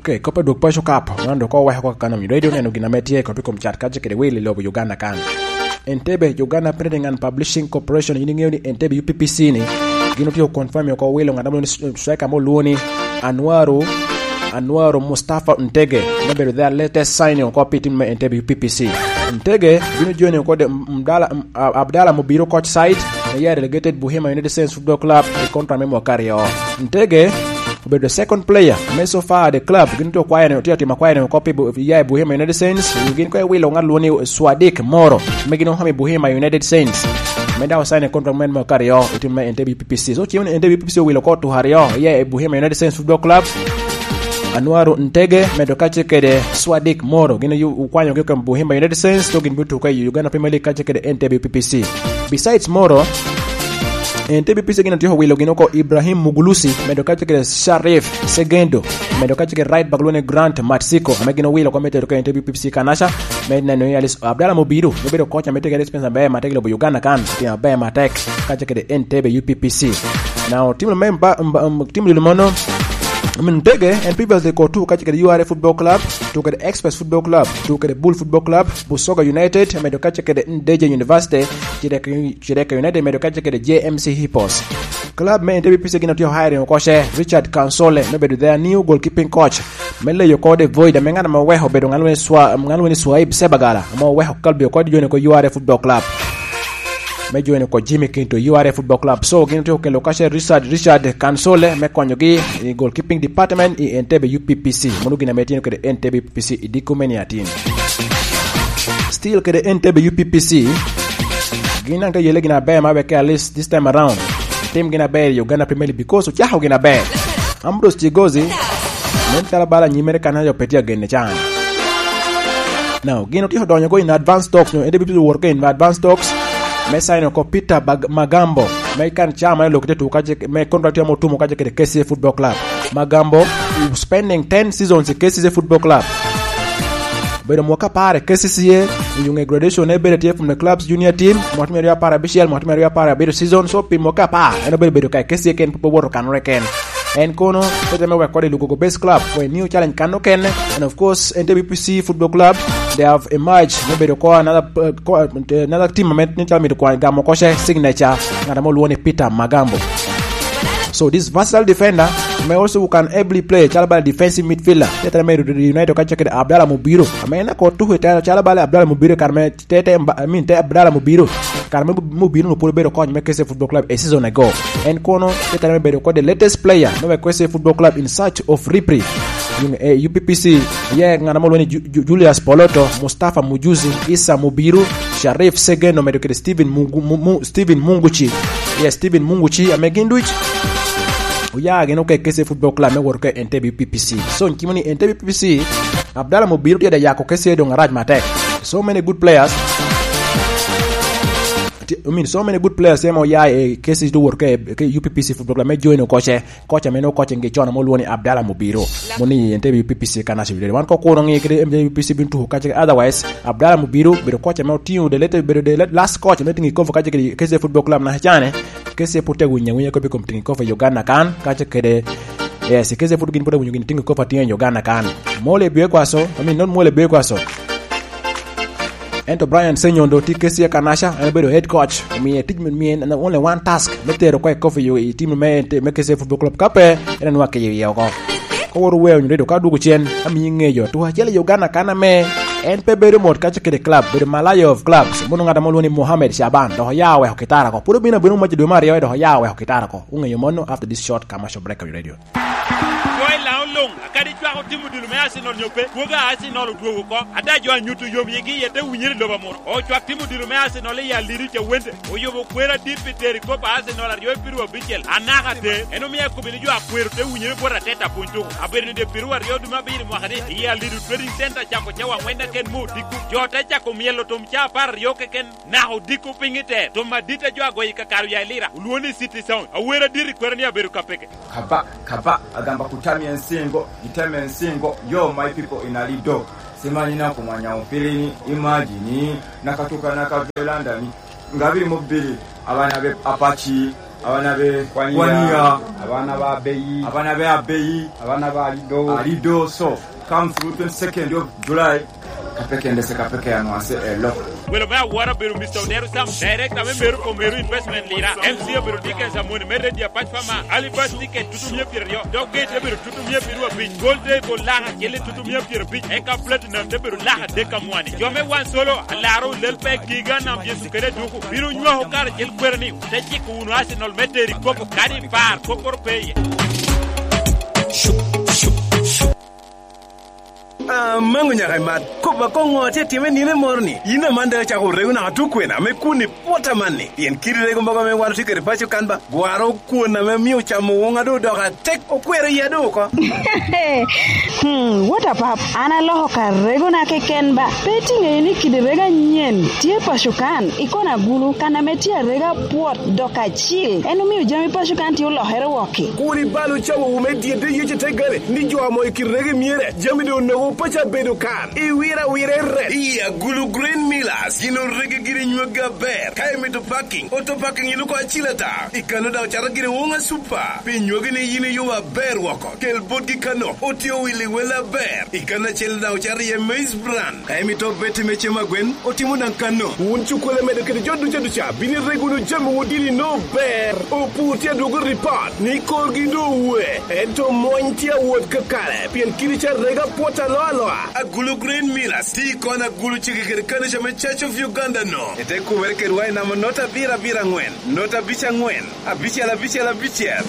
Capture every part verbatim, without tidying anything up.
Okay, kopa duk pasho kap. Ngando ko wahe ko kanam radio neno ginametie ko pikom chat kaje kede wele lobo Uganda kan. Entebbe Uganda Printing and Publishing Corporation yini ngeni Entebbe U P P C ni. Gino tio confirm ko wele ngadamu ni striker mo luoni Anwaru Anwaru Mustafa Ntege. Remember their latest signing ko pitin me Entebbe U P P C. Ntege gino join ko de Mdala Abdalla Mubiro coach side. They are delegated Buhima United Saints Football Club the contract memo career. Ntege be the second player me so far the club gin to kwaya ne tiati makwaya ne copy ya Buhima United Saints gin ko wilo ngaloni Swadik Moro me gin hami Buhima United Saints me da sign contract memo career it me Entebbe U P P C so chimene Entebbe U P P C wilo ko to hario ya Buhima United Saints Football Club Anwaru Ntege medoka chekede Swadik Moro gina yu ukwanyo ke Buhima United Saints to gin butu ka Uganda Premier League chekede Entebbe U P P C. Besides Moro Entebbe U P P C gina tiho wilo gina ko Ibrahim Mugulusi medoka chekede Sharif Segendo medoka chekede right back lone Grant Matsiko amegina wilo kwa medoka Entebbe U P P C kanasha medna no yalis Abdalla Mubiru mebedo kocha meteke dispensa bae matekelo bo Uganda kan ya bae matek ka chekede Entebbe U P P C. Now team member team limono Ntege and people they go to catch the U R A Football Club, to get the Express Football Club, to get the Bull Football Club, Busoga United, and to catch the Ndeje University, Chireka United, and to catch the J M C Hippos. Club may Entebbe U P P C again to hiring coach Richard Kansole, maybe their new goalkeeping coach. Mele yoko de void, a mangana maweho bedongalwe swa, Mangalwini Swaib Sebagala, more weho Kalbi Kodi U R A Football Club. Mejo ni ko Jimmy Kinto U R A Football Club so ginto ke lokashe Richard Richard Kansole me konyogi goalkeeping department i Entebbe U P P C munugi na metino ke Entebbe U P P C idikumeni atin still ke Entebbe U P P C gina ke yele gina be ma be ke list this time around team gina be Uganda Premier League because ucha ho gina be Ambrose Chigozi mentala bala nyimere kana yo petia gene chan now gino ti hodonyo go in advanced talks no Entebbe U P P C work in advanced talks me sign ko Peter Magambo me kan chama lokete to kaje me contract ya motumo kaje ke K C A Football Club Magambo spending ten seasons K C A Football Club bero mwaka pare K C A yung gradation e bere from the club's junior team mwatime ya para bishel mwatime ya para bero season so pi mwaka pa eno bere bero kai K C A ken popo woro kan reken and kono pete me wa kodi lugo base club for a new challenge kano ken and of course Entebbe U P P C Football Club they have emerged maybe ko another uh, another team met ni chami ko gamo ko signature ngada mo luone Peter Magambo so this versatile defender may also who can ably play chalabala defensive midfielder tete me United ka check Abdalla Mubiro amena ko tu heta chalabala Abdalla Mubiro karme tete I mean te Abdalla Mubiro karme Mubiro no polo bero ko me K C A Football Club a season ago and kono tete me bero ko the latest player no K C A Football Club in search of reprieve yung eh, U P P C yeah ngana mo ni Julius Poloto Mustafa Mujuzi Isa Mubiru Sharif Segeno medoke Steven Mungu, Mungu Steven Munguchi yeah Steven Munguchi amegindwich uya geno ke K C A Football Club me work Entebbe U P P C so nkimoni Entebbe U P P C Abdalla Mubiru dia da yako K C A do ngaraj matek so many good players I mean so many good players emo ya K C A do work U P P C Football Club me join coach coach me no coach nge chona mo luoni Abdalla Mubiru moni Entebbe U P P C kana sibile wan ko ko ngi kede M J U P P C bintu kache otherwise Abdalla Mubiru be coach me team the later be the last coach me tingi ko kache K C A Football Club na chane K C A potegu nyenye ko be kom tingi ko Uganda kan kache kede yes K C A Football potegu nyenye tingi ko tingi Uganda kan mole be kwaso I mean not mole be kwaso Ento Brian Senyondo T K C A Kanasha and bedo head coach me teach me and only one task metero kwa coffee you team me me K C A Football Club kape ene nwake yo ko ko woru we nyu do ka dugu chen ami ngeyo to ha chele Uganda kana me en pebe remote ka cheke club be Malaya of clubs munu ngada moloni Mohamed Shaban do yawe hokitara ko puro bina binu maji do mari do yawe hokitara ko ungeyo mono after this short commercial break on radio long akadi jwa ko timu dilu me Arsenal nyope woga Arsenal duwo ko adajo anyutu yomi yegi yete wunyiri loba moro o jwa timu dilu me Arsenal ya liri che wende o yobo kwera dipiteri ko ba Arsenal ar yopiru obichel anaka te eno me ko bili jwa kweru te wunyiri bora teta ponjo abere de piru ar yodu mabiri mwakade ya liri trading center chako chawa wenda ken mu diku jota chako mielo tom cha par yoke ken na ho diku pingite to madita jwa go ikakaru ya lira uluoni city sound awera diri kwerani aberu kapeke kaba kaba agamba kutamya nsingo iteme nsingo yo my people in alido simanyi na kumanya ofilini imagine nakatuka nakavelanda ni ngabiri mobili abana be apachi abana be Kwaniya, abana ba Beyi, abana be Abeyi, abana ba Alido. Alido. So come through twenty-second of July. Kapeke ndese kapeke ya nwase elo. Well, my water bill, Mister Oneru Sam, direct a member from Meru Investment Lira, M C A Bill Dickens and Money Media Patfama, Alibus ticket to Tumia Pirio, Dog Gate to Tumia Piru Beach, Gold Day for Laha, Kelly to Tumia Piru Beach, Eka Platinum, Debu Laha, Decamwani. You may one solo, Alaro, Lelpe, Gigan, and Jessica Duku, Piru, you are Hokar, El Querni, Techiku, National Meteri, Coco, Cadi Bar, Coco Pay. Ah, mangu nyaka mat ko ba ko ngote time ni ne morni ina manda cha ko reuna atukwena me kuni pota manni yen kirire go mbago me waru tikere pacho kanba gwaro kuona me miu chamo wonga do do ka tek okwere yedo ko hmm what about ana loho ka regona ke kenba peti ngeni kidirega nyen tie pashukan ikona gulu kana metia rega pot doka chill enu miu jami pashukan ti lo hero woki kuri balu chamo umedie de yeche tegare ni jo amo kirege miere jami do no pacha bedo kan i wira wira re iya gulu green millers ino rege giri nyuga ber kai meto parking auto parking ino ko achilata ikano da chara giri wonga super pinyoge ni yini yuwa ber wako kel bodi kano otio wili wela ber ikana chel da chara ye maize brand kai meto beti meche magwen otimo dan kano unchu kole mede kede jodu jodu cha bini regulo jamu wodili no ber oputia dogo report ni kolgi no we ento mointia wod kakale pien kiricha rega pota Loa, a Gulu Green Millers, T Kona Gulu Chiki Kanisha Church of Uganda no. Ete kuwereke ruai na nota bira bira ngwen, nota bicha ngwen, a bicha la bicha la bicha.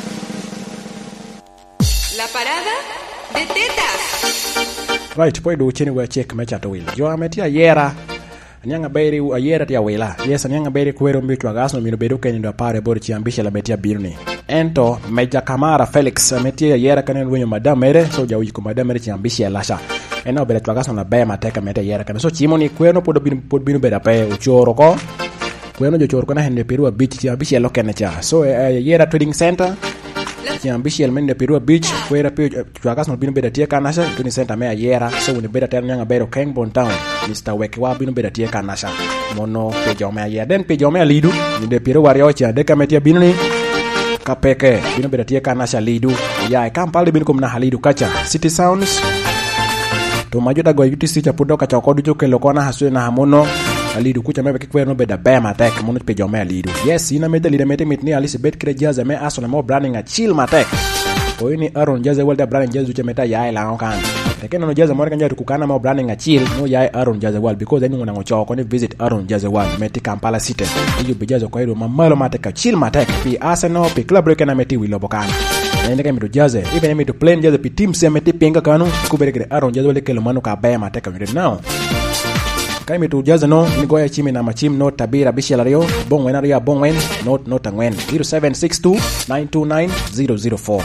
La parada de tetas. Right, poi do chini we check mecha to will. Jo ametia yera. Nyanga bairi a yera tia wela. Yes, nyanga bairi kwero mbitu agasno mino bedu keni ndo pare bodi chiambisha la metia birni. Ento Meja Kamara Felix metia yera kanen wenyo madam mere so jawi ko madam mere chiambisha lasha. Eno bele twagaso na bema teka metia yera kanen so chimoni kweno podo bin pod binu beda pe uchoro ko. Kweno jo choro ko na hende Perua Beach chiambisha lokene cha. So uh, yera Trading Center chiambisha el mende Perua Beach kwera pe twagaso binu beda tia kanasha Trading Center me yera so ni beda tia nyanga bero Kengbon Town. Mister Weke wa binu beda tia kanasha. Mono pe jome yera den pe jome lidu ni de Perua wario cha deka metia binu ni kapeke bino beda tie kana sha lidu ya kampale bin kom na halidu kacha City Sounds to majuda go yuti si cha pudo kacha ko dujo ke lokona haswe na hamono lidu kucha mebe ke kweno beda bema tek mono pe jome lidu yes ina mede lide mete mitni Elizabeth Krejaza me aso mo branding a chill matek o ini Aaron Jaza welda branding Jaza uche meta ya ila kan tekeno no Jaza mo kanja tukana mo branding a chill no ya Aaron Jaza well because any ngona ngocho ko ni visit Aaron Jaza well meti Kampala City iyo bejaza ko iro mamalo mateka chill matek pi Arsenal pi club reka na meti wilobokana ene kama to Jaza even me to play Jaza pi team se meti penga kanu kuberekere Aaron Jaza well kelo mano ka ba mateka right now kai me to Jaza no ni goya chimi na machim no tabira bishelario bongwen aria bongwen not not angwen zero seven six two nine two nine zero zero four.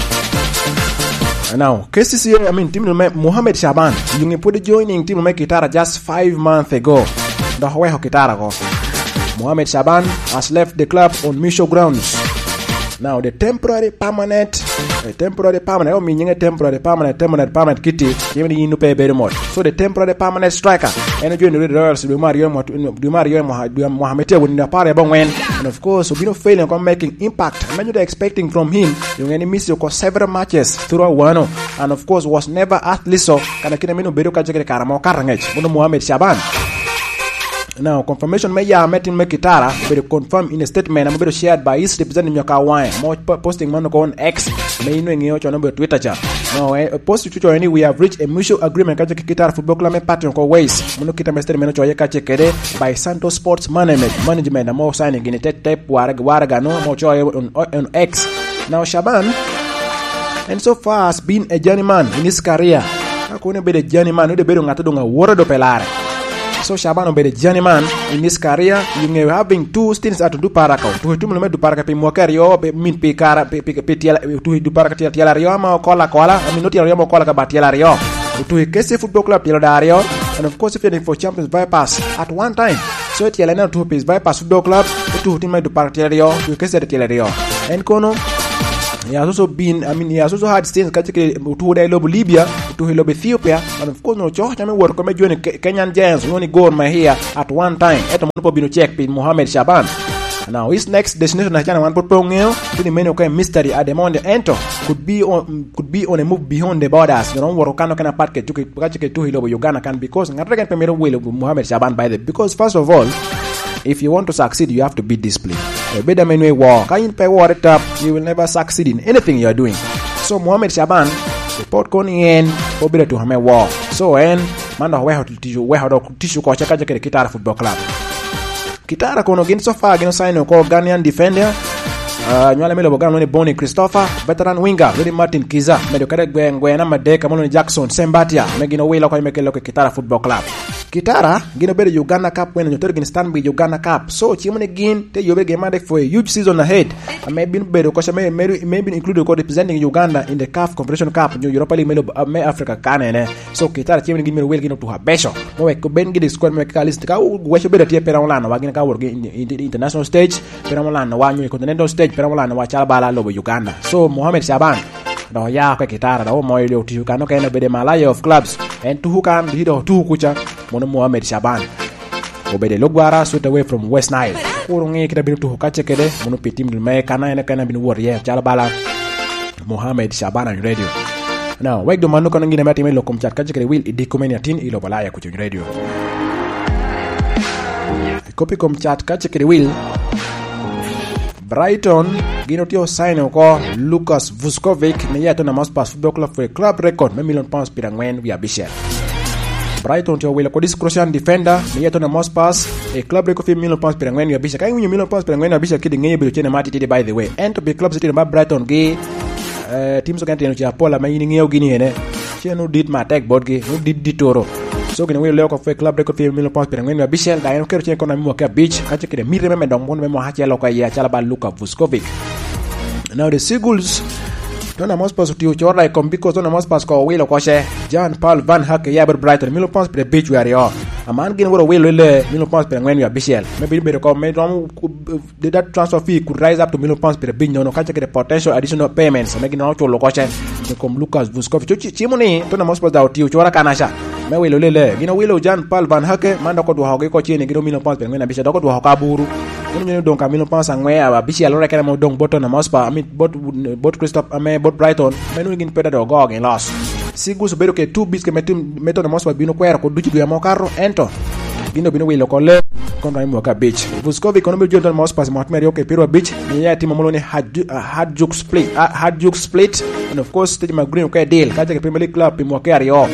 Now, K C C A, I mean, team Mohamed Shaban, you put joining team Kitara just five months ago. The way Kitara go. Mohamed Shaban has left the club on mutual grounds. Now, the temporary permanent, the temporary permanent, I mean, temporary permanent, temporary permanent kitty, even in pay very much. So the temporary permanent striker, and join the Royals, do Mario, do Mario, Mohamed, when the party when, and of course, we no failing on making impact. I mean, you're expecting from him, you only miss you several matches throughout one, and of course, was never at least so. Can I get a minute better? Karamo Karangage, Mohamed Shaban. Now, confirmation may ya met in Mekitara, but confirmed in a statement I'm going to shared by his representative Nyoka Wine. More posting man on X, may know in your number Twitter chat. Now, a post to any we have reached a mutual agreement with Kitara Football Club pattern called Ways. Monokita Mister Menocho Yaka by Santos Sports Management. Management, more signing in a tape Warag Waragano, more joy on, on X. Now, Shaban, and so far has been a journeyman in his career. How can be the journeyman who the bedung atadunga water do pelare? So Shaban be the journeyman in his career. You are having two stints at do paraka. To him me do paraka pe mokario pe min pe kara pe pe pe tiala to do paraka tiala rio ma kola kola. I mean not tiala rio ma kola ka ba tiala rio. To K C Football Club tiala dario. And of course if you're for Champions bypass at one time. So tiala na to his bypass Football Club to him me do paraka tiala rio to K C tiala rio. And kono he has also been, I mean, he has also had stints to Libya, to Ethiopia, and of course, no George, I mean, work on joining Kenyan Giants, only go on my hair at one time. At a monopoly check with Mohamed Shaban. Now his next destination na chana wan pot pongeo tini meno ka mystery Ademonde Ento could be on could be on a move beyond the borders. You know woro kano kana part ke tuki ke tu hilo Uganda can because ngatra kan pemero wele Mohamed Shaban by the because first of all if you want to succeed you have to be disciplined. You better menwe war. Can you pay war it up you will never succeed in anything you are doing. So Mohamed Shaban report koni en obira to hame war. So en manda we how to tishu we how to tishu ko chaka chaka Kitara Football Club. Kitara kono gin so far gin sign ko Ghanaian defender uh nywala melo bogano ni Bonnie Christopher veteran winger Willie Martin Kiza medo kare gwe ngwe na madeka mono Jackson Sembatia megino wila ko mekelo ko Kitara Football Club. Kitara gino bere Uganda Cup when you turn Stanbic Uganda Cup so chimone gin te yobe game made for a huge season ahead and maybe bere ko may maybe included ko representing Uganda in the C A F Confederation Cup New Europa League melo me Africa kanene so Kitara chimone gin melo wel gino to ha besho mo we ko ben gidi squad me ka list ka we shobe tie pera olana wa gina ka work in the international stage pera olana wa new continental stage pera olana wa chalbala lobo Uganda so Mohamed Shaban do ya ko Kitara do mo ile to Uganda ka no bede malaya of clubs and to kan hido tu kucha mono Mohamed Shaban obede logwara straight away from West Nile urungi kita biru tu kache kede mono pitim me kana ene kana bin warrior chala bala Mohamed Shaban on radio now wek do manu kana ngine mati me lokom chat kache kede will idikomenia tin ilo balaya ku radio copy kom chat kache kede will Brighton gino tio sign ko Lucas Vuskovic ne yato na Mospas Football Club for a club record me million pounds pirangwen via Bishel. Brighton tio wila ko this Croatian defender ne yato na Mospas a club record for million pounds pirangwen via Bishel. Kay ngi million pounds pirangwen via Bishel kidi ngeye bilo chene mati tidi by the way. And to be club city na Brighton ge uh, team so kan tino cha pola ma yini ngeo gini ene. Cheno dit ma tag board ge no dit ditoro. So gina wile leo ko fe club record fi million pounds pirangwen wa Bishel da kero chen kona mo ka beach kache kide mire me dong mon me mo hache lo ka ya chala ba Luka Vuskovic. Now the Seagulls Dona Mospas to chora I come because Dona Mospas ko wile ko she John Paul Van Hake ya Brighton million pounds per beach we are yo a man gina woro wile le million pounds pirangwen wa Bishel maybe be ko me don that transfer fee could rise up to million pounds per beach no kache kide potential additional payments me gina no cholo ko she kom Lucas Vuskovic chimoni Dona Mospas da tio chora kanasha me wilo lele gino wilo Jan Paul Van Hake manda ko do hawge ko chini gino million pounds pengen na bisha do ko do hawka buru gino nyino don ka million pounds angwe aba bishi alora kana mo don boto na Mospa I mean bot bot Christoph ame bot Brighton menu gin peda do go again loss sigu so bedo ke two bits ke metum meto na Mospa bino kwera ko duchi do ya mo carro ento gino bino wilo ko le kontra mo ka beach Vuskovic kono be jonton Mospa mo atmeri okay pero beach ni ya timo moloni had juk split had juk split and of course stage ma green ko deal ka je Premier League club mo ka rio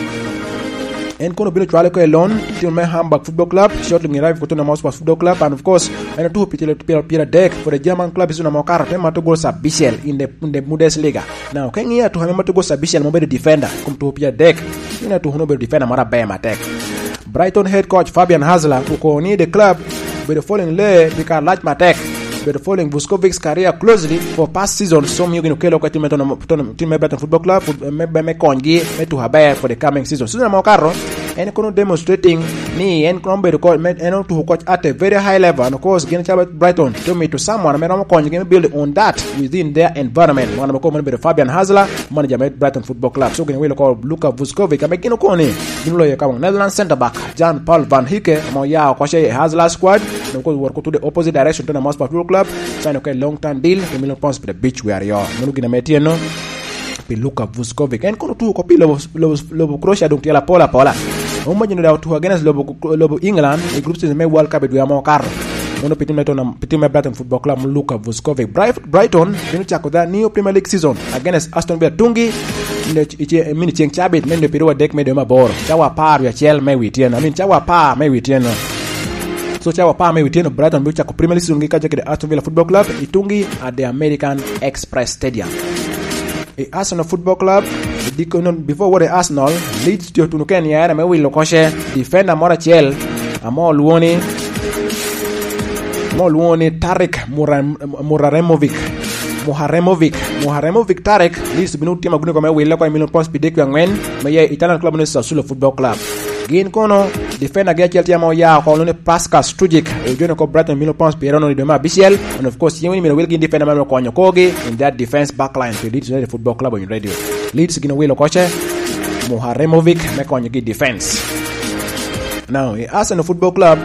en kono bilo chwale ko elon til me Hamburg Football Club shortly ngi arrive ko to na Mospas Football Club and of course en to pitele pira pira deck for the German club is na mo kara tema to go sa Bishel in the in the Bundesliga now kan ngi to hame to go sa Bishel mo be defender kum to pira deck ina to hono be defender mara be ma deck Brighton head coach Fabian Hasler ko ni the club be the following le bika large ma deck be the following Vuskovic career closely for past season so mi gino kelo ko team to team Brighton Football Club me me kongi me to habe for the coming season so na mo karo en kono demonstrating ni en kono be ko en to coach at a very high level and of course gina chabet Brighton to me to someone me no kongi me build on that within their environment one ko mo be Fabian Hasler manager at Brighton Football Club so gina wilo ko Luka Vuskovic ame gino ko ni gino lo yakam Netherlands center back Jan Paul Van Hake mo ya ko she Hasler squad no ko work to the opposite direction to na Mospas Football Club sign okay long term deal for million pounds for the beach we are yo no gina metieno pe Luka Vuskovic en kono tu ko pi lobo lobo lobo Croatia donc la pola pola o mo jino da tu against lobo lobo England e group stage me World Cup do ya mo carro mono pitim meto na pitim me Brighton Football Club Luka Vuskovic Brighton dinu chako da new Premier League season against Aston Villa tungi ne ichi mini cheng chabit men de piru deck me de mabor chawa par ya chel me witien I mean chawa pa me witien so chawa pa me witien Brighton bu chako Premier League season ngi kaje ke Aston Villa Football Club itungi at the American Express Stadium e Arsenal Football Club diko non before what Arsenal leads to to Kenya era me willo koshe defender mora chel amo luoni mo luoni Tarik Muraremovic Muharemovic Muharemovic Tarik leads binu team agune ko me willo ko million pounds pide ko ngwen me ye Italian club no Sassuolo Football Club gin kono defender ga Chelsea mo ya ko no Pascal Strujic e jone ko Brighton million pounds per no de ma Bishel and of course yemi me will gin defender ma ko nyokoge in that defense backline to Leeds United Football Club on radio Leeds gino willo koche Muharemovic me ko nyogi defense now Arsenal Football Club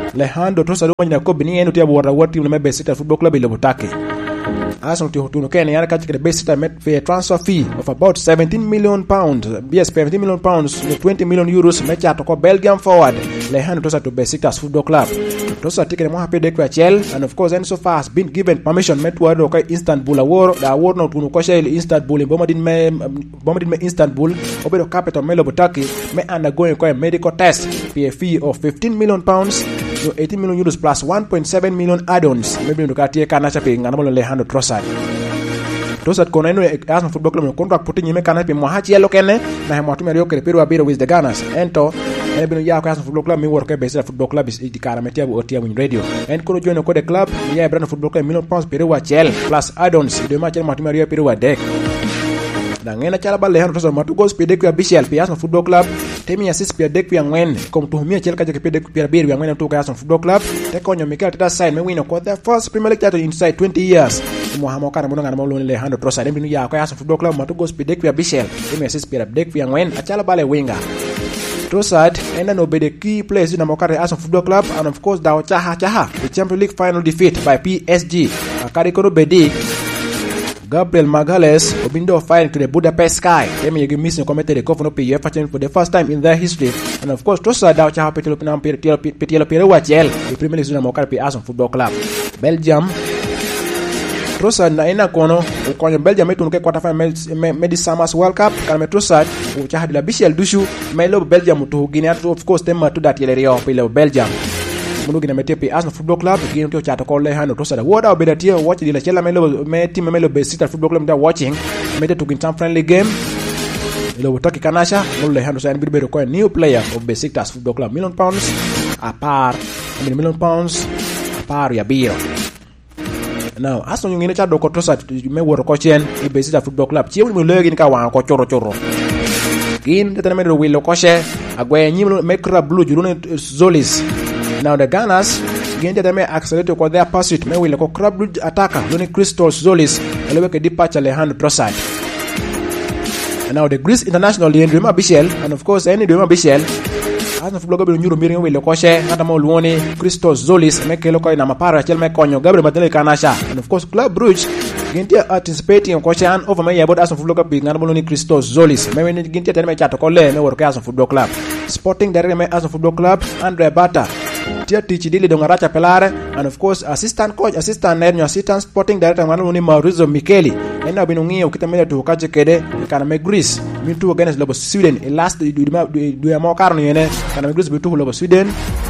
Leandro Trossard wanya ko bini enu tia bora wati na Besiktas Football Club ile botake. Arsenal to to Kenya yar kachike the Besiktas met for a transfer fee of about seventeen million pounds. Yes, seventeen million pounds, twenty million euros mecha to Belgium forward Leandro Trossard to Besiktas Football Club. Trossard take mo happy de Chel, and of course and so far has been given permission met to okay Istanbul award the award no to ko Shell Istanbul bomadin me bomadin me Istanbul obedo capital melo botaki me undergoing a medical test for a fee of fifteen million pounds to eighteen million euros plus one point seven million add-ons. Maybe ndo katie kana chape ngana Leandro Trossard. Trossard kono eno Arsenal Football Club contract puti nyime kana pe mwahachi yelo kene na hemo atumia rio kele peru abiro with the Gunners. Ento maybe no ya Arsenal Football Club mi work Besiktas Football Club is idikara metia bu otia win radio. And kono join ko the club ya Brand Football Club million pounds peru wa Chel plus add-ons de match mo atumia rio peru wa deck. Dangena chala ba Leandro Trossard matu goals pe deck ya Bichel pe Arsenal Football Club temi assist pe deck ya ngwen kom tuhumia Chel kaje pe deck pe beru ya ngwen to ka Arsenal Football Club te konyo Mikel Teta side me win ko the first Premier League title inside twenty years. Mohamo kana mono ngana mo Leandro Trossard mbinu ya ko Arsenal Football Club matu goals pe deck ya Bichel temi assist pe deck ya ngwen achala bale winga. Trossard enda no be the key players in Amokare Arsenal Football Club, and of course Dao Chaha Chaha the Champions League final defeat by P S G. Akari kono bedi Gabriel Magalhaes obindo firing to the Budapest Sky. Them you missing committed the cover no P UEFA Champions for the first time in their history. And of course Trossard Dao Chaha petelo pinam petelo petelo petelo wachel the Premier League in Amokare Arsenal Football Club. Belgium Trossard na ina kono ukonyo Belgium metu nuke quarter final Medi Summers World Cup kana Trossard uchaha de la Bichel Dushu melo Belgium to Guinea of course them to that yele pile Belgium mulu gina metepe Arsenal Football Club gina to chata ko Leandro Trossard woda obedatia watch de la chela melo me team melo Besiktas Football Club da watching mete to kin friendly game ilo wotoki kanasha mulu Leandro Trossard bibe ko new player of Besiktas Football Club million pounds a par I mean million pounds a par ya biro. Now, Arsenal ngine cha doko Trossard me woro ko chen e Besiktas Football Club chi mo legi ni ka wan ko choro choro gin tetana me wi lo ko she agwe nyim me Club Blue jurune Zolis. Now the Gunners gin tetana me accelerate ko their pursuit me wi lo ko Club Blue attacker Loni Christos Zolis elewe ke departure Leandro Trossard. And now the Greece international Leandro Bichel, and of course any Leandro Bichel Arsenal Football Club nyuro mirin we lo ko she ngata mo luoni Christos Zolis me ke lo ko na mapara chel me konyo Gabriel Martinelli kanasha. And of course Club Brugge gintia anticipating ko she an over me about Arsenal Football Club ngata mo luoni Christos Zolis me me gintia tene me chato ko le me work Arsenal Football Club. Sporting director me Arsenal Football Club Andre Bata tia tichi dili dongaracha pelare, and of course assistant coach assistant nenyo assistant sporting director ngata mo luoni Maurizio Micheli ena binungi ukitamele to kaje kede kana me Greece mintu against lobo Sweden e last du du mo karno yene kana me Greece bitu lobo Sweden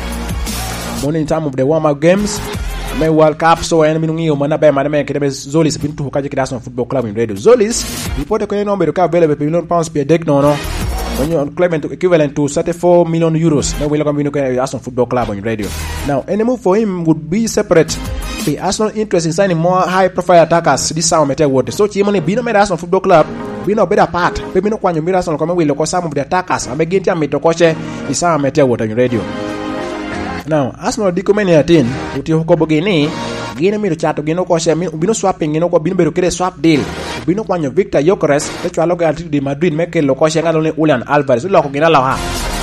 morning time of the warm up games me World Cup so ena binungi mana be mana me kede Zolis bintu kaje kede Arsenal Football Club in radio Zolis report ko no be ka available per million pounds per deck no no when you claimant equivalent to thirty-four million euros no will come binungi Arsenal Football Club on radio. Now any move for him would be separate. The Arsenal interest in signing more high-profile attackers this summer mete wote. So chimoni bino me Arsenal Football Club bino better part. Pe bino kwanyo mira Arsenal kama wile ko some of the attackers amegintia mitokoshe this summer mete wote on radio. Now Arsenal diko meni atin uti hoko bogini gine miro chato gino ko she bino swapping gino ko bino beru kire swap deal. Bino kwanyo Victor Gyökeres te chwa logo Atletico de Madrid meke lo ko she ngalo ni Julian Alvarez lo ko gina la ha.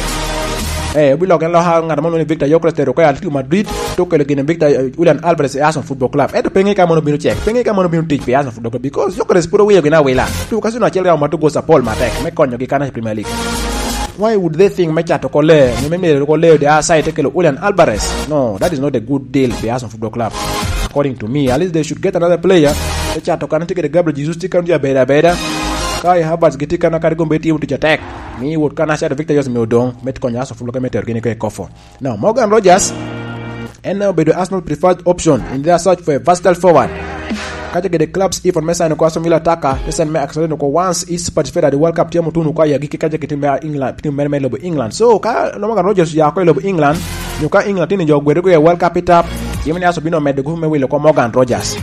Eh, we log la ha ngada mo ni Victor Gyökeres te ko Atletico Madrid to ko le gine Victor Julian Alvarez e Arsenal Football Club. E to penge ka mo bino check. Penge ka mo bino teach pe Arsenal Football Club because Gyökeres puro we gina wela. Tu kasi no chele ma to go sa Paul Matek me konyo gi kana Premier League. Why would they think me chato ko le me me ko le the side take lo Julian Alvarez? No, that is not a good deal for Arsenal Football Club. According to me, at least they should get another player. The chato kana take the Gabriel Jesus tika ndia beda beda. Kai Havertz gitika na karigo mbeti mu to attack. Me would kana shot Victor Jose Meodon met konyo Arsenal Football Club met organic kofo. Now Morgan Rogers and now be the Arsenal preferred option in their search for a versatile forward. Kaje get the clubs if on Mesa no kwa Somila Taka, listen me accident no once is participated at the World Cup timu tunu kwa ya giki kaje kitimba England, timu mele mele England. So ka no Morgan Rogers ya kwa lobo England, nyuka England tini jo gwere ya World Cup itap. Yemini aso bino med go me wile kwa Morgan Rogers.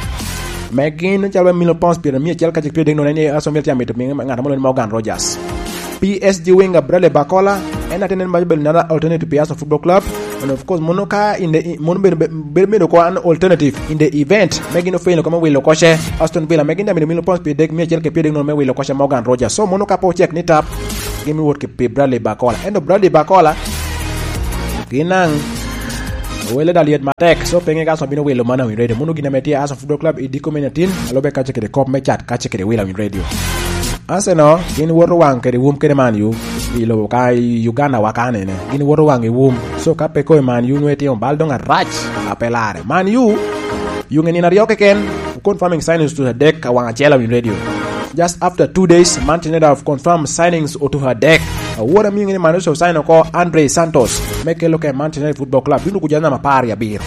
Megin chalwe million pounds per mi chal kaje pede no nani aso mel tiamito mi ngata mo Morgan Rogers. P S G winger Bradley Barcola and attended by another alternative to Arsenal Football Club, and of course Monoka in the Mono an alternative in the event making no fail come we lokoshe Aston Villa making them in the million pounds per deck me chel ke pede no me we lokoshe Morgan Rogers. So Monoka po check nit up give me what ke Bradley Barcola and Bradley Barcola ginang wele daliet matek so penge ga so bino welo mana wi radio munu gina metia Arsenal Football Club idiko menatin alobe kache kede kop mechat kache kede wela wi radio Arsenal gin woro wang kede wum kede Man U ilo ka Uganda wakane ne gin woro wang e wum so kape ko Man U nweti on baldo nga rach apelare Man U yungen ina rioke ken confirming signings to her deck awanga chela wi radio just after two days Manchester United have confirmed signings to her deck what am yungen manage to sign ko Andre Santos make look at Manchester United Football Club bindu kujana mapari ya bir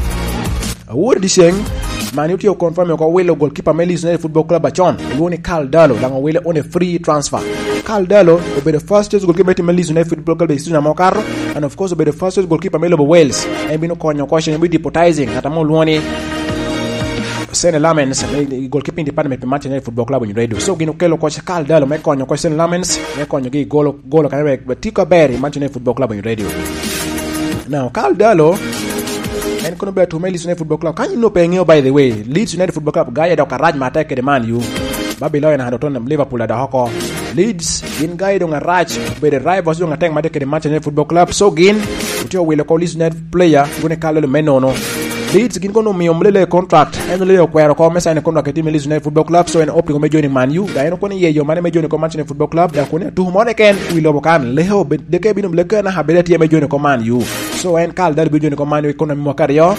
what disheng Man U confirm ko welo goalkeeper Manchester United Football Club achon woni Karl Darlow lango wele on a free transfer Karl Darlow will be the first goalkeeper to Manchester United Football Club is na Mokaro and of course will be the first goalkeeper Melo Wales and bino konyo question be deportizing atamo luoni Sene Lamens goalkeeping department Manchester United Football Club in radio so gino kelo coach Karl Darlow me konyo ko Sene Lamens me konyo gi golo golo kanwe Tika Berry Manchester United Football Club in radio now Karl Darlow and kono be to Leeds United Football Club kan you know paying by the way Leeds United Football Club gaya da karaj mata ke de Man U Babylon and Tottenham Liverpool da hoko Leeds in gaya do ngaraj be the rivals do ngateng mata ke de Manchester United Football Club so gin utio wele ko Leeds United player gone kalo le menono Leeds gin kono mi omlele contract en le kwero ko mesa ne contract team Leeds United Football Club so en opti ko me join Man U da en ko ni yeyo mane me join ko Manchester United Football Club da ko ne tu mo ne ken wi lo kan le ho de ke binum le kana ha be me join ko Man U so en Karl Darlow be join ko Man U ko na mo kario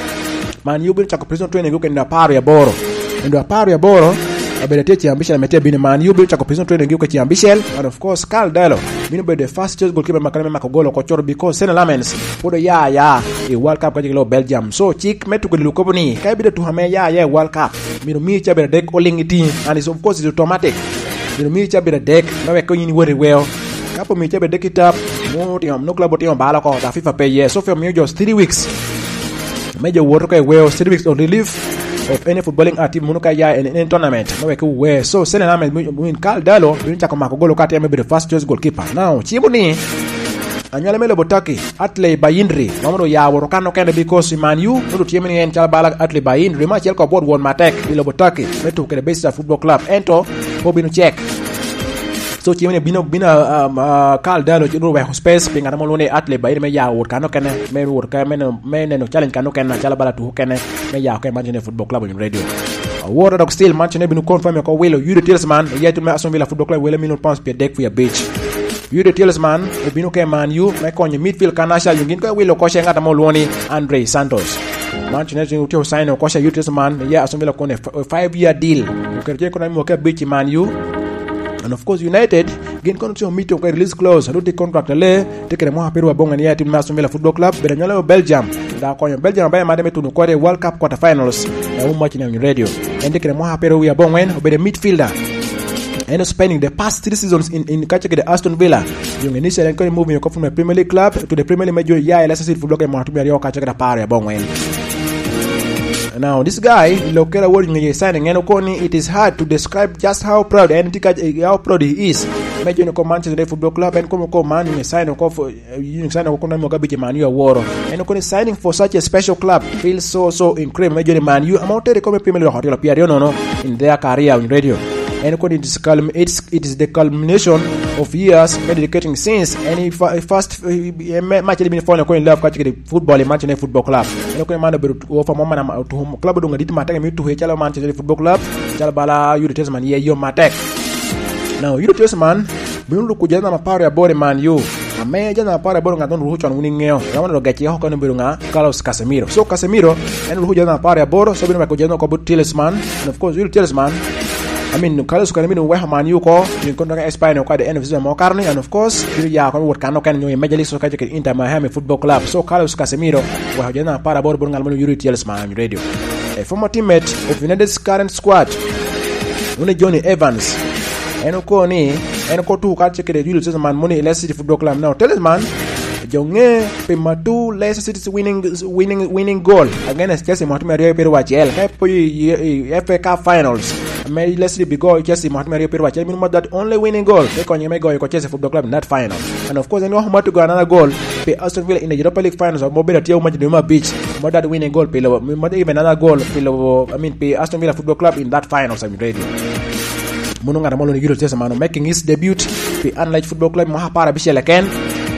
Man U bin chako prison training ko kenda paro ya boro ndo paro ya boro abelete chiambisha metia bin Man U bin chako prison training ko chiambishel and of course Karl Darlow bin be the first choice goalkeeper makana makogolo ko choro because Sene Lamens podo ya ya e World Cup ka jiglo Belgium so chik metu ko luko ni kai bi de tu hame ya ya World Cup mino mi cha be deck oling team and is of course is automatic mino mi cha be deck nawe ko yini wori well kapo mi cha be deck it up mo tiam no club tiam bala ko da FIFA pay yes so for me just three weeks major work okay well three weeks on relief of any footballing team munuka ya in any tournament no we ko we so Sene Lamens win Karl Darlow bin cha ko makogolo kati ya maybe the first choice goalkeeper now chibuni anyala melo botaki Atley Bayindri mamono ya worokano kende because Man U no tiemeni en chala bala Atley Bayindri ma chel ko board won matek ilo botaki metu kede Besta Football Club ento ko binu check so chimene bino bina um, uh, Karl Darlow jino we space pinga mo lone Atley Bayindri me ya worokano kene me worka me me no challenge kanu kene chala bala tu kene me ya ko Manchester Football Club in radio Award dog still Manchester binu confirm ko welo Yuri Tielemans yet me Aston Villa Football Club welo million pounds per deck for your beach Yuri Tielemans obino ke Man U me konyo midfield kanasha yungin ko welo ko shenga tamo luoni Andre Santos Manchester United utio sign ko Yuri Tielemans ya Aston Villa ko ne five year deal ukerje ko na mo ke beach Man U and of course United gin kono tio meet ko release clause do the contract le tekere mo haperu bonga ni ya team Aston Villa Football Club be nyalo Belgium da ko Belgium ba ma de metu ko World Cup quarter finals na mo match na radio and tekere mo haperu ya bongen be the midfielder and spending the past three seasons in in catch the Aston Villa young initially can moving from the Premier League club to the Premier League major ya Leicester City Football Club mo hatumia yo catch the power ya bongen now this guy lokera word ngi signing and okoni it is hard to describe just how proud and how proud he is major no Manchester United Football Club and come ko man ngi sign ko you sign ko na mo gabi Man U aworo and okoni signing for such a special club feels so so incredible major Man U amounted ko Premier League hotel Pierre no no in their career in radio and according to it's it is the culmination of years dedicating since any first match been found ko in love catch the football Manchester Football Club and ko man be offer mama na to club do ngadi mata mi to he chala Manchester Football Club chala bala Yuri Tielemans ye yo matek now Yuri Tielemans bin lu kujana maparo ya bore Man U ame jana maparo ya bore ngadon ruhu chon wini ngeo ramana do gachi ho ko no nga Carlos Casemiro so Casemiro en ruhu jana maparo ya bore so bin ko jana ko Tielemans and of course Yuri Tielemans I mean Carlos Casemiro we Man U ko in kondo ga Spain ko the end of season mo karni and of course ya ko wot kanu kan nyoy Major League Soccer ke Inter Miami Football Club so Carlos Casemiro we hajana para bor bor ngal mo Yuri Tielemans radio a former teammate of United's current squad une Johnny Evans eno ko ni eno ko tu ka cheke de Yuri Tielemans money Leicester City Football Club now Tielemans jonge pe matu Leicester City's winning winning winning goal against Chelsea Mahatma Rio Peru wa Chelsea hapo F A Cup finals may Leicester be goal Chelsea Mahatma Rio Peru wa Chelsea mean that only winning goal they kon yeme goal ko Chelsea Football Club in that final and of course anyone who to go another goal pe Aston Villa in the Europa League finals or mobile tier match Duma Beach more that winning goal pe lo even another goal pe lo I mean pe Aston Villa Football Club in that finals I'm ready mununga ramolo ni Yuri Tielemans making his debut pe Unlight Football Club mo ha para bishela ken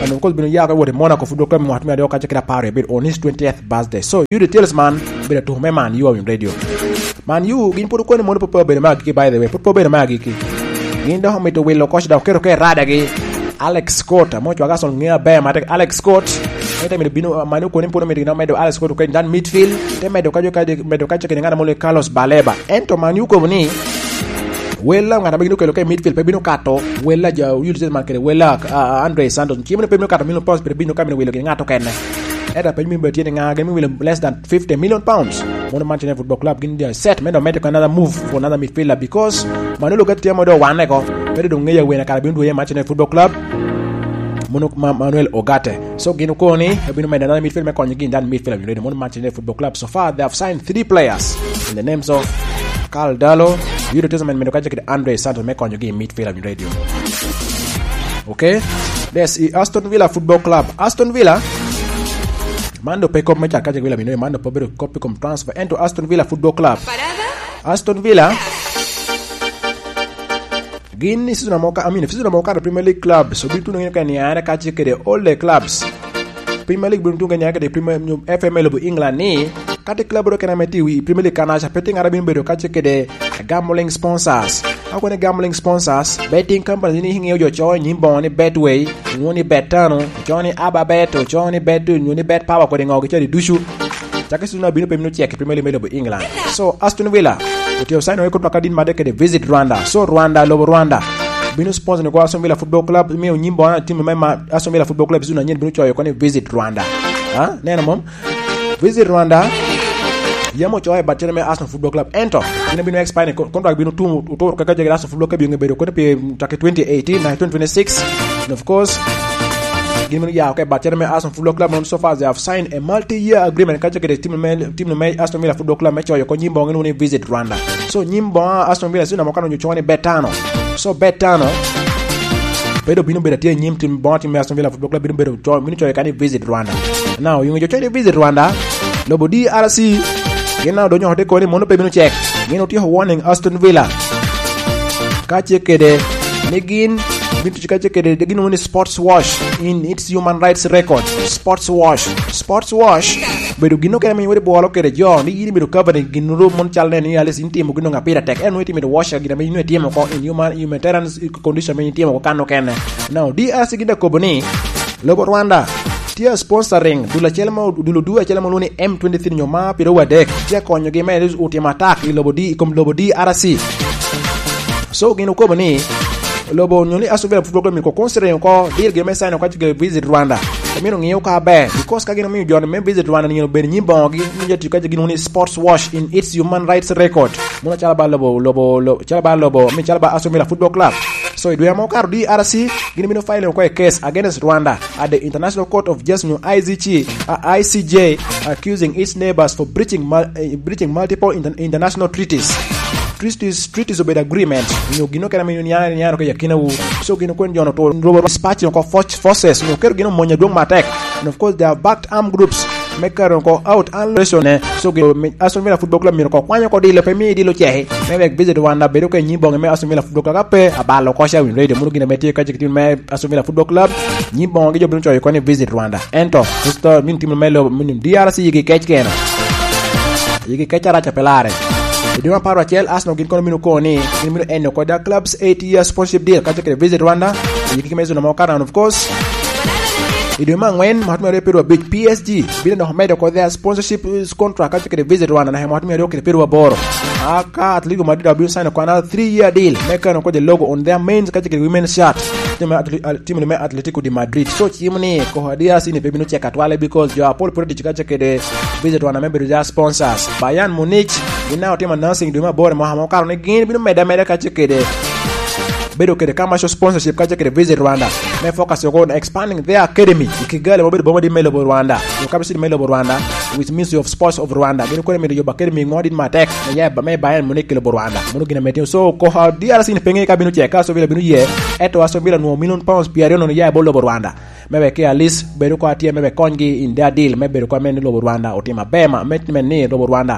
and of course bino ya ko wote Monaco Football Club mo hatmi ade ka chekira pare bit on his twentieth birthday. So you the talisman bit to me man you on radio. Man you gin put ko ni mo popo be ma ki by the way popo be ma ki gin do me to we lo coach da kero ke rada gi Alex Scott mo chwa gasol ngia be ma tek Alex Scott ete me bino manu ko ni put me na me do Alex Scott ko dan midfield te me do ka jo ka me do ka chekira ngana mo le Carlos Baleba ento man you ko ni wela ngana bino ko ke midfield pe bino kato wela ja ulize man kere wela uh, Andre Santos kimene pe bino kato million pounds pe bino kamene wela ngato kenne eta pe mi beti nga ga mi wela less than fifty million pounds mono Manchester Football Club gin dia set me do make another move for another midfielder because manolo get tiamo do wane ko pe do ngeya wena kala bino ye Manchester Football Club mono Manuel Ogate so gino ko ni bino me another midfielder me konyi gin dan midfielder you know mono Manchester Football Club so far they have signed three players in the names of Carl Dallo, you the man mendo kaje Andre Santos me konyo game midfielder in radio. Okay? There's Aston Villa Football Club. Aston Villa mando pick up mecha kaje Villa mino mando pobero copy com transfer into Aston Villa Football Club. Aston Villa Gini sizu na moka amini sizu na moka Premier League club so bitu ngene kan ya kaje kede all the clubs. Premier League bitu ngene kede Premier F M L bu England ni kati club ro kana meti wi Premier League kana petting arabin bedo kache kede gambling sponsors akone gambling sponsors betting company ni hingi yo cho nyimbo ni Betway ngoni betano choni aba beto choni betu nyoni bet power ko de ngogi chedi dushu takasi na bino pemno check Premier League bu England so Aston Villa utio sign ko pakadin made kede visit Rwanda so Rwanda lobo Rwanda bino sponsor ni ko Aston Villa Football Club mi nyimbo na team ma Aston Villa Football Club zuna nyen bino choyo ko ni visit Rwanda ha nena mom visit Rwanda yamo choy batene me Arsenal Football Club ento ina bino expire contract bino tu to ka kaje Arsenal Football Club yenge bedo ko pe take twenty eighteen na twenty twenty-six and of course gino ya okay batene me Arsenal Football Club on so far they have signed a multi-year agreement kaje ke team me team me Aston Villa Football Club me choy ko nyimbo ngene ni visit Rwanda so nyimbo Aston Villa sina mokano nyochone betano so betano bedo bino bedo tie nyim team bon team Aston Villa Football Club bino bedo choy bino choy kan visit Rwanda now you choy visit Rwanda lobo D R C gina do nyote ko ni mono pe bino check gino ti warning Aston Villa ka chekede negin bintu chika chekede de gino ni sports wash in its human rights record sports wash sports wash bedo gino kene mi wori bolo kede jo ni yini bedo cover gino ro mon chalne ni ales intimo gino ngapira tek en weti mi wash gina mi ni timo ko in human humanitarian condition mi timo ko kano kene now D R C gina ko boni lobo Rwanda tia sponsoring dula chelma dulu dua chelma luni M twenty-three nyoma piro wadek tia konyo ge mai ultima attack lobo di kom lobo di R C so gino ko bani lobo nyoni Aston Football Club ko consider ko deal ge mai sign ko tige visit Rwanda mino ngiyo ka be because ka gino mi jone me visit Rwanda ni ben nyimbo gi ni jetu ka gino ni sports wash in its human rights record mona chala ba lobo lobo chala ba lobo mi chala ba Aston Football Club so do yamo kar D R C gini mino file ko a case against Rwanda at the International Court of Justice I C J uh, I C J accusing its neighbors for breaching mul- uh, breaching multiple inter- international treaties treaties treaties of agreement no gino kana mino nyana nyana ko yakina wu so gino ko njono to robo dispatch ko forces no ker gino monya dong matek and of course they are backed armed groups make ko out and relation so gino Aston Villa Football Club mino ko kwanya ko dilo pe mi dilo chehe me visit Rwanda be ko nyimbo me Aston Villa Football Club pe abalo ko sha win radio muru gina meti ka jikitin me Aston Villa Football Club nyimbo ngi jobno choy ko ni visit Rwanda ento sister min tim melo min D R C yigi kech kena yigi kechara cha pelare Idima paro chel Arsenal gin kono minu ko ni minu eno ko da clubs eight year sponsorship deal ka jikere visit Rwanda yigi kimezo na mokana and of course Idima ngwen mahatma repero big P S G bila no medo ko their sponsorship contract ka jikere visit Rwanda na mahatma repero pero boro aka Atletico Madrid will sign a another three year deal make no ko the logo on their main ka jikere women's shirt team le Atletico de Madrid so chimni ko hadia sini pe binu check atwale because jo Paul Prodich ka jikere visit Rwanda member their sponsors Bayern Munich now team announcing Idima boro mahamo karo ne gin binu meda meda ka jikere bedo kede commercial sponsorship kaje kede visit Rwanda me focus on expanding their academy ikigale bobe bomo di melo Rwanda you come see melo Rwanda with Ministry of Sports of Rwanda gino ko me yo academy ngodi matek ya ba me Bayern Munich le Rwanda muno gina metio so ko ha D R C ni penge ka binu cheka so vile binu ye eto aso bila no million pounds piare no ya bolo Rwanda mebe ke at least bedo ko atie mebe kongi in their deal mebe ko men lo Rwanda otima bema met men ni lo Rwanda